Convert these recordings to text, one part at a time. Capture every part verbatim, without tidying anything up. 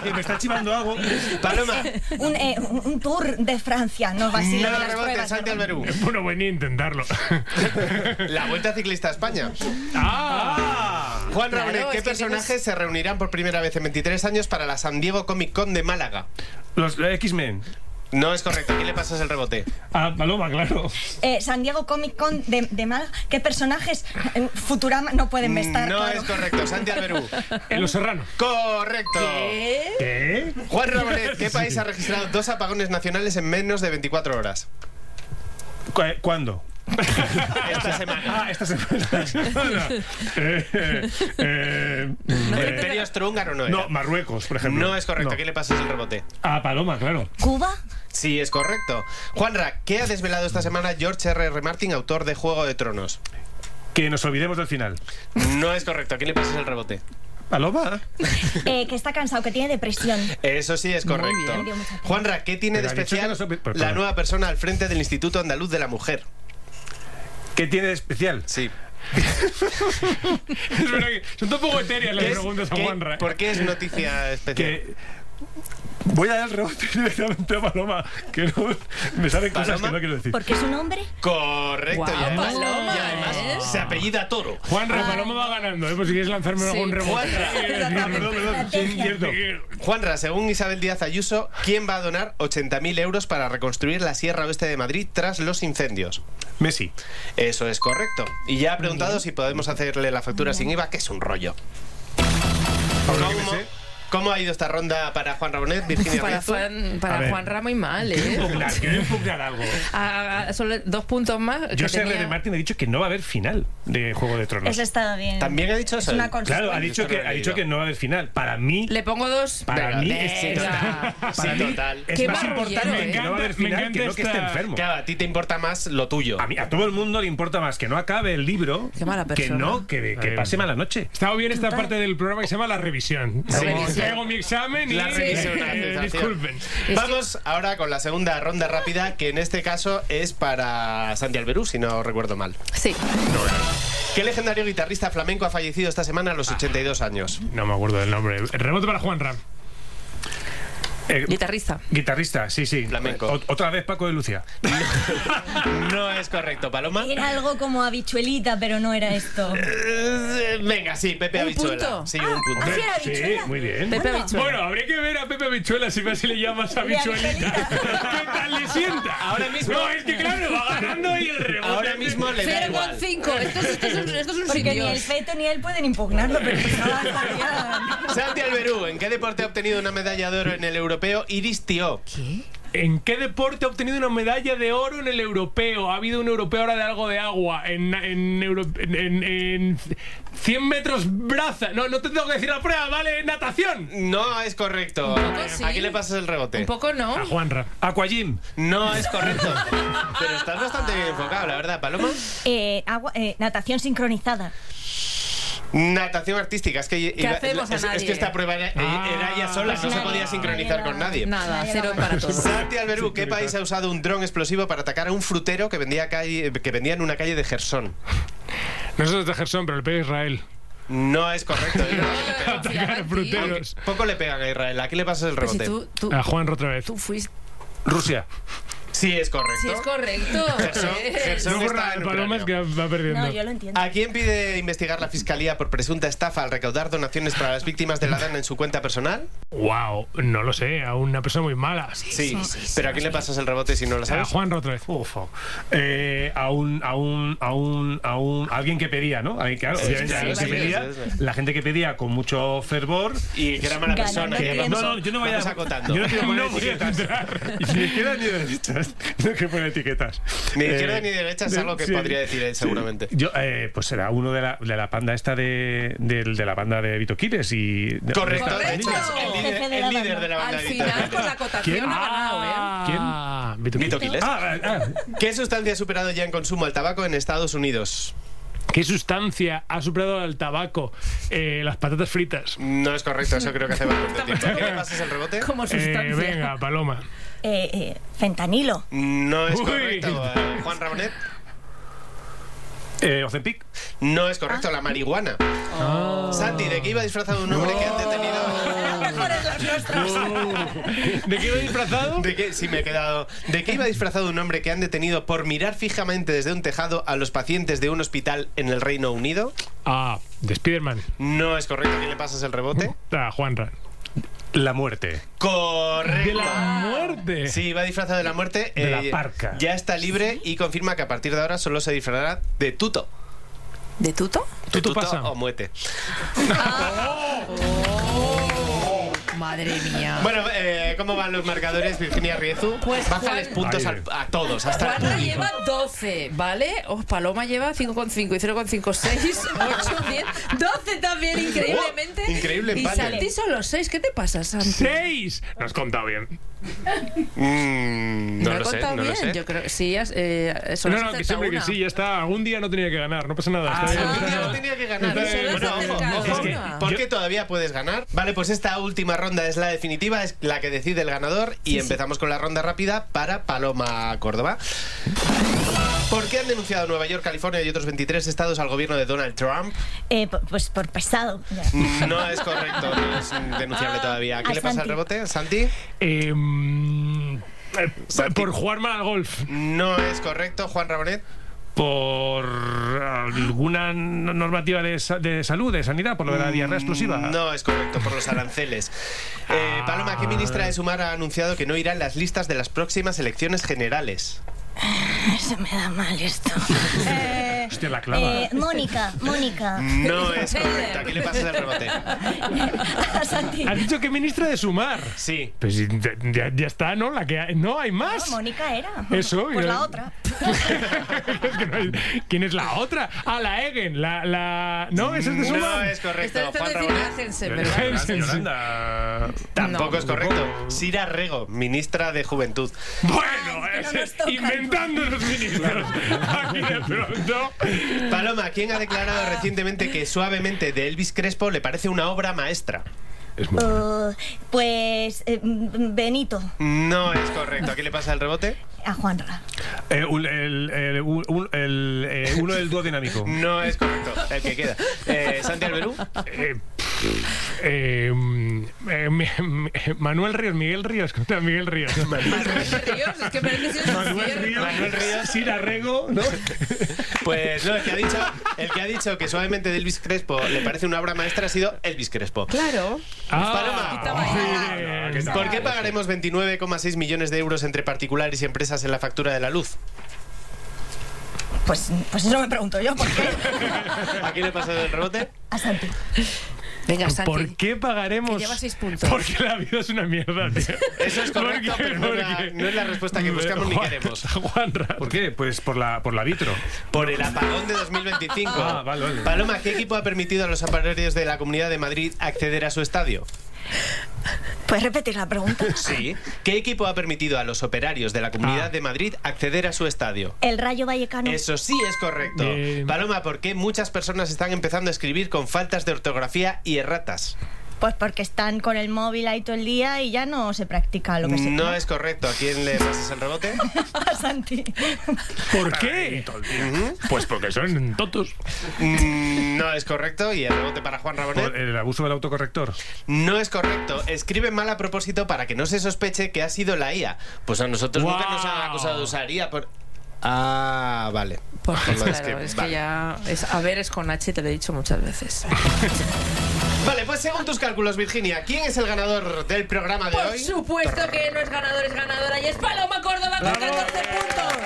que me está chivando algo. Paloma. Un, eh, un tour de Francia, no vacila No de las rebote, pruebas. Santi Alberú. Bueno, voy ni a intentarlo. La Vuelta Ciclista a España. ¡Ah! Juan Claro, Rabonet, ¿qué es que personajes tienes- se reunirán por primera vez en veintitrés años para la San Diego Comic Con de Málaga? Los eh, X-Men. No es correcto. ¿A quién le pasas el rebote? A Paloma, claro. Eh, San Diego Comic Con de, de Málaga. ¿Qué personajes en Futurama no pueden estar? No claro. es correcto. Santi Alberú. En Los Serranos. Correcto. ¿Qué? Juan Rabonet, ¿qué país ha registrado dos apagones nacionales en menos de veinticuatro horas? ¿Cu- ¿Cuándo? Esta semana. Ah, esta semana. eh, eh, eh, ¿El Imperio Austrohúngaro no era? no, Marruecos, por ejemplo. No es correcto. No. ¿A quién le pasas el rebote? A Paloma, claro. ¿Cuba? Sí, es correcto. Juanra, ¿qué ha desvelado esta semana George R R. Martin, autor de Juego de Tronos? Que nos olvidemos del final. No es correcto. ¿A quién le pasas el rebote? Paloma. Eh, que está cansado, que tiene depresión. Eso sí es correcto. bien. Me dio mucha pena. Juanra, ¿qué tiene Pero de ha dicho que especial no se- pero, la perdón. nueva persona al frente del Instituto Andaluz de la Mujer? ¿Qué tiene de especial? Sí. Es verdad que son un poco etéreas las ¿Qué es- preguntas a qué- Juanra. ¿Por qué es noticia especial? Que voy a dar el rebote directamente a Paloma, que no me salen cosas ¿Paloma? que no quiero decir. ¿Porque es un hombre? Correcto. Guau, y además, Paloma, y además ¿eh? se apellida Toro. Juanra, Paloma va ganando, ¿eh? Pues si quieres lanzarme Sí. algún rebote. Juanra. Ah, perdón, perdón. Sí, cierto. Juanra, según Isabel Díaz Ayuso, ¿quién va a donar ochenta mil euros para reconstruir la Sierra Oeste de Madrid tras los incendios? Messi. Eso es correcto. Y ya ha preguntado si podemos hacerle la factura sin I V A, que es un rollo. Ahora que me ¿Cómo, sé. cómo ha ido esta ronda para Juan Rabonet, Virginia Para, Riezu? Juan, A para ver. Juan Ramos y mal, Quiero ¿eh? impugnar, quiero impugnar algo. A- a- solo dos puntos más. que Yo sé, tenía- R R. Martin ha dicho que no va a haber final de Juego de Tronos. Eso está bien. También ha dicho Es eso. una Claro, ha consecuencia. dicho que, ha dicho que no va a haber final. Para mí, Le pongo dos. para Venga, mí venga. es, Sí, total. para Sí, mí total. es Qué más marrullero, importante ¿eh? que no va a haber Me final encanta que no que esté esta- enfermo. Claro, a ti te importa más lo tuyo. A, mí, a todo el mundo le importa más que no acabe el libro Qué mala que persona. no que, que Ay, pase mala noche. Estaba bien esta parte del programa que se llama La Revisión. Sí. Como traigo mi examen y... La revisión, la eh, sensación. disculpen. Vamos ahora con la segunda ronda rápida, que en este caso es para Santi Alberú, si no recuerdo mal. Sí. ¿Qué legendario guitarrista flamenco ha fallecido esta semana a los ochenta y dos años? No me acuerdo del nombre. El rebote para Juanra. Eh, Guitarrista. guitarrista, sí, sí. Flamenco. O- otra vez Paco de Lucía. No es correcto, Paloma. Era algo como habichuelita, pero no era esto. Eh, Venga, sí, Pepe ¿Un Habichuela. punto? Sí, un punto. Ah, sí, era Sí, habichuela. muy bien. Pepe Anda. Habichuela. Bueno, habría que ver a Pepe Habichuela si así le llamas habichuelita. ¿Qué tal le sienta? Ahora mismo- No, es que claro, va ganando y el rebote. Ahora mismo le da cero coma igual. cinco. Esto es, esto es un, esto es un Porque sin ni el Dios. feto ni él pueden impugnarlo, pero no va a estar ya. Santi Alberú, ¿en qué deporte ha obtenido una medalla de oro en el europeo Iris Tío? ¿Qué? ¿En qué deporte ha obtenido una medalla de oro en el europeo? Ha habido un europeo ahora de algo de agua. En, en, euro- en, en- en cien metros braza. No, no te tengo que decir la prueba, ¿vale? Natación. No es correcto. Un poco sí. ¿A quién le pasas el rebote? Un poco no. A Juanra. Aquagym. No es correcto. Pero estás bastante bien enfocado, la verdad, Paloma. Eh, agua- eh, natación sincronizada. Natación artística. Es que, iba- hacemos a es, es nadie? que esta prueba era, Ah. era ella sola, Pues no se nadie, podía sincronizar nadie con la- nadie. Nada, Nadie cero la para todos. Santi Alberú, ¿qué país ha usado un dron explosivo para atacar a un frutero que vendía, calle, que vendía en una calle de Gersón? Nosotros de Gerson, pero le pega a Israel. No es correcto. Atacar fruteros. Poco le pegan a Israel. ¿A quién le pasas el Pero si rebote? tú, tú, A Juanra otra vez. tú fuiste. Rusia. Sí, es correcto. Sí, es correcto. Gersón, Eh, Gersón No por está nada, en el Paloma es que Ucrania. va perdiendo. No, yo lo entiendo. ¿A quién pide investigar la Fiscalía por presunta estafa al recaudar donaciones para las víctimas de la DANA en su cuenta personal? Wow, no lo sé, a una persona muy mala. Sí, pero ¿a quién le pasas el rebote si no lo A sabes? Juanra otra vez. Ufo. Eh, a un, a un, a un, a un, alguien que pedía, ¿no? Alguien, claro, Sí, obviamente, sí, alguien sí, que sí, pedía, sí, sí. la gente que pedía con mucho fervor. Y que era mala Ganando persona. que tiempo. No, no, yo no voy a. Vamos acotando. Yo no quiero poner No voy a etiquetas. entrar. Ni izquierda ni derechas. No quiero poner etiquetas. Ni izquierda Eh, ni derecha es de- algo que sí, podría decir él, sí. seguramente. Yo, eh, pues será uno de la, de la panda esta de, del- de la banda de Vito Quiles y. de- Correcto, de de esta hecho, Correcto. es el líder, Jefe de el la líder banda. de la banda Al de final, Vito. con la acotación ¿Quién? ha ganado, ¿eh? Ah, Vito Vito Quiles. Quiles. Ah, ah, ¿Qué sustancia ha superado ya en consumo al tabaco en Estados Unidos? ¿Qué sustancia ha superado al tabaco? Eh, las patatas fritas. No es correcto, eso creo que hace bastante tiempo. ¿A quién le pasas el rebote? Como Eh, sustancia. venga, Paloma. Eh, eh, fentanilo. No es Uy. correcto. Eh, Juan Rabonet. Eh, Ozempic. No es correcto, la marihuana. Ah. Santi, ¿de qué iba disfrazado un hombre que han detenido? Mejores las nuestras. ¿De qué iba disfrazado? ¿De qué? Sí, me he quedado. ¿De qué iba disfrazado un hombre que han detenido por mirar fijamente desde un tejado a los pacientes de un hospital en el Reino Unido? Ah, de Spiderman. No es correcto. ¿Quién le pasas el rebote? Ah, Juanra. La muerte. Correcto. De la muerte. Sí, va disfrazado de la muerte. De la parca. Ya está libre y confirma que a partir de ahora solo se disfrazará de tuto. ¿De tuto? De Tuto pasa. o muete. Madre mía. Bueno, eh, ¿cómo van los marcadores, Virginia Riezu? Pues Bájales Juan- puntos Ay, al- a todos, hasta el Juanra público. lleva doce, ¿vale? Oh, Paloma lleva cinco coma cinco y cero coma cinco, seis, ocho, diez, doce también, increíblemente. Oh, increíble Y empate. Santi solo seis. ¿Qué te pasa, Santi? ¡Seis! No has contado bien. Mm, no, he lo sé, contado no lo bien. sé. Yo creo que sí. has- Eh, solo No, has no, que acertado siempre que una. sí, ya está. Algún día no tenía que ganar, no pasa nada. Ah, Está bien. algún día no tenía que ganar. Está bien. Solo has Bueno, ojo, acertado ojo, una. porque todavía puedes ganar. Vale, pues esta última ronda es la definitiva, es la que decide el ganador. Y Sí, empezamos con la ronda rápida para Paloma Córdoba. ¿Por qué han denunciado Nueva York, California y otros veintitrés estados al gobierno de Donald Trump? Eh, pu- pues por pesado. Ya. No es correcto, no es denunciable todavía. ¿A qué A le pasa el Santi. rebote? ¿Santi? Eh, mm, eh, Santi. por jugar mal al golf. No es correcto. ¿Juan Rabonet? Por alguna n- normativa de, sa- de salud, de sanidad, por lo de la diarrea explosiva. No es correcto, por los aranceles. Eh, Paloma, ¿qué ministra de Sumar ha anunciado que no irá en las listas de las próximas elecciones generales? Se me da mal esto. Eh, Hostia, la clava. eh, Mónica, Mónica. No es correcto. ¿A qué le pasas el rebote? A Santi. Has dicho que ministra de Sumar. Sí. Pues sí, ya, ya está, ¿no? La que hay- no hay No, más. Mónica era. Eso, Pues yo- la otra. Es que no hay- ¿Quién es la otra? Ah, la Egen. La, la... No, esa es de No Sumar. es correcto. Esto Juan es decir Rabonet. Agensen, ¿verdad? Sí, sí. Yolanda. Tampoco No. es correcto. Sira Rego, ministra de Juventud. Bueno, Ay, que no ese- nos toca. inventando los ministros. Aquí de pronto. Paloma, ¿quién ha declarado recientemente que Suavemente de Elvis Crespo le parece una obra maestra? Es muy bueno. Uh, pues eh, mm, Benito. No es correcto. ¿A qué le pasa el rebote? A Juanra. Eh, un- el, el- un- un- el, eh, uno del dúo dinámico. No es correcto. El que queda. Eh, Santi Alberú. Eh, eh, mm, eh, mi- mi- Manuel Ríos, Miguel Ríos, contra Miguel Ríos. Ríos, es que parece que es un Manuel cierre. Ríos, Manuel Ríos. Sira Rego, ¿no? Pues no, el que ha dicho, el que ha dicho que Suavemente de Elvis Crespo le parece una obra maestra ha sido Elvis Crespo. Claro. Paloma. Paloma. ¿qué tal? ¿Por qué pagaremos veintinueve coma seis millones de euros entre particulares y empresas en la factura de la luz? Pues, pues eso me pregunto yo. ¿Por qué? ¿A quién le pasa el rebote? A Santi. Venga, Santi. ¿Por qué pagaremos? Que lleva seis puntos. Porque la vida es una mierda, tío. Eso es correcto, ¿Por qué? pero no es, la, Porque- no es la respuesta que buscamos ni Juan- queremos. Juanra. ¿Por qué? Pues por la, por la vitro. Por el apagón de dos mil veinticinco. Ah, vale, vale. Paloma, ¿qué equipo ha permitido a los operarios de la Comunidad de Madrid acceder a su estadio? ¿Puedes repetir la pregunta? Sí. ¿Qué equipo ha permitido a los operarios de la Comunidad Ah. de Madrid acceder a su estadio? El Rayo Vallecano. Eso sí es correcto. Bien. Paloma, ¿por qué muchas personas están empezando a escribir con faltas de ortografía y erratas? Pues porque están con el móvil ahí todo el día y ya no se practica lo que se No es correcto. ¿A quién le pasas el rebote? A Santi. ¿Por qué? Pues porque son tontos. Mm, No es correcto. ¿Y el rebote para Juan Rabonet? Por el abuso del autocorrector. No es correcto. Escriben mal a propósito para que no se sospeche que ha sido la I A. Pues a nosotros nunca Guau. nos han acusado de usar I A por... Ah, vale. Porque, Por lo de claro, escri- es vale. que ya. Es, a ver, es con H, te lo he dicho muchas veces. Vale, pues según tus cálculos, Virginia, ¿quién es el ganador del programa de Por hoy? supuesto que no es ganador, es ganadora y es Paloma Córdoba con catorce puntos.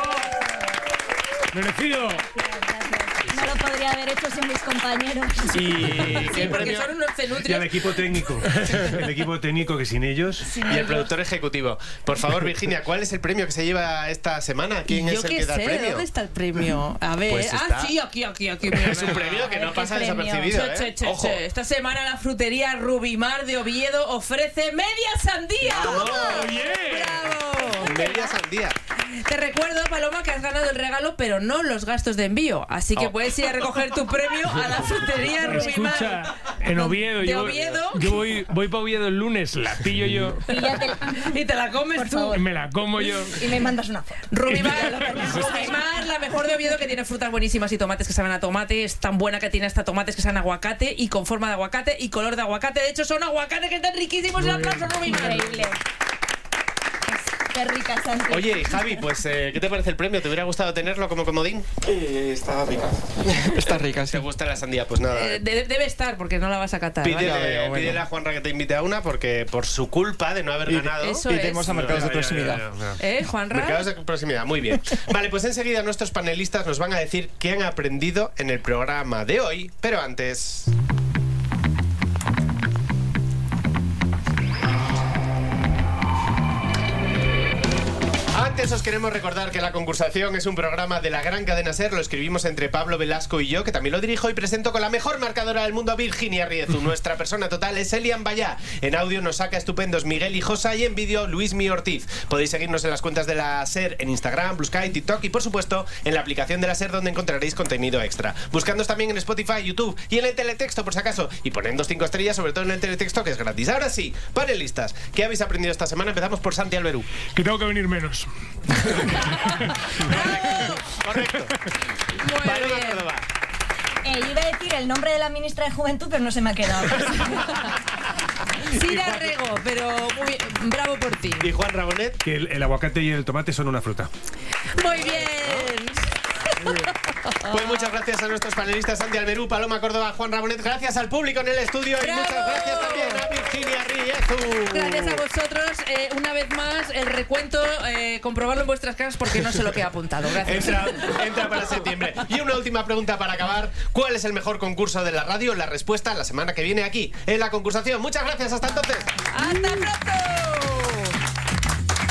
Merecido. No lo podría haber hecho sin mis compañeros. ¿Y Sí, qué porque premio? son unos Y al cenutrios. equipo técnico. El equipo técnico que sin ellos. Y el productor ejecutivo. Por favor, Virginia, ¿cuál es el premio que se lleva esta semana? ¿Quién Yo es el qué que da el sé, premio? ¿dónde está el premio? A ver, Pues está. ah, sí, aquí, aquí, aquí. mira, Es un mira. premio que A ver no qué pasa premio. desapercibido, Che, che, ¿eh? che, Ojo. che. Esta semana la frutería Rubimar de Oviedo ofrece media sandía. ¡Toma! Oye. ¡Bravo! Media sandía. Te recuerdo, Paloma, que has ganado el regalo, pero no los gastos de envío. Así que Oh. puedes ir a recoger tu premio a la frutería Rubimar. Escucha, en Oviedo, ¿De yo, Oviedo? yo voy, voy para Oviedo el lunes, la pillo yo, Píllatela. Y te la comes Por tú. favor. me la como yo. Y me mandas una foto. Rubimar, Rubimar, la mejor de Oviedo, que tiene frutas buenísimas y tomates que saben a tomate. Es tan buena que tiene hasta tomates que saben a aguacate y con forma de aguacate y color de aguacate. De hecho, son aguacates que están riquísimos. Un aplauso, Rubimar. Increíble. Qué rica, Santi. Oye, Javi, pues, eh, ¿qué te parece el premio? ¿Te hubiera gustado tenerlo como comodín? Eh, está rica. Está rica, sí. ¿Te gusta la sandía? Pues nada. Eh, de- debe estar, porque no la vas a catar. ¿vale? Pídele, ya veo, bueno. pídele a Juanra que te invite a una porque por su culpa de no haber Y- ganado. Eso Iremos es. a mercados de Ya, ya, ya, proximidad. ya, ya. ¿Eh, Juanra? Mercados de proximidad, muy bien. Vale, pues enseguida nuestros panelistas nos van a decir qué han aprendido en el programa de hoy, pero antes... Antes os queremos recordar que La Concursación es un programa de la gran cadena SER. Lo escribimos entre Pablo Velasco y yo, que también lo dirijo y presento con la mejor marcadora del mundo, Virginia Riezu. Nuestra persona total es Elian Bayá. En audio nos saca estupendos Miguel Hijosa y en vídeo Luismi Ortiz. Podéis seguirnos en las cuentas de la SER en Instagram, Blue Sky, TikTok y por supuesto en la aplicación de la SER, donde encontraréis contenido extra. Buscándonos también en Spotify, YouTube y en el teletexto por si acaso. Y poniendo cinco estrellas, sobre todo en el teletexto, que es gratis. Ahora sí, panelistas, ¿qué habéis aprendido esta semana? Empezamos por Santi Alberú. Que tengo que venir menos. Correcto. Muy Paloma bien. Córdoba. Eh, yo iba a decir el nombre de la ministra de Juventud, pero no se me ha quedado. Sí la rego, pero muy bien. Bravo por ti. Y Juan Rabonet. Que el, el aguacate y el tomate son una fruta. Muy bien. Pues muchas gracias a nuestros panelistas Santi Alberú, Paloma Córdoba, Juan Rabonet. Gracias al público en el estudio y ¡Bravo! muchas gracias también a Virginia Riezu. Gracias a vosotros. Eh, una vez más, el recuento, eh, comprobarlo en vuestras casas porque no sé lo que he apuntado. Gracias. Entra, entra para septiembre. Y una última pregunta para acabar. ¿Cuál es el mejor concurso de la radio? La respuesta la semana que viene aquí, en La Concursación. Muchas gracias, hasta entonces. ¡Hasta pronto!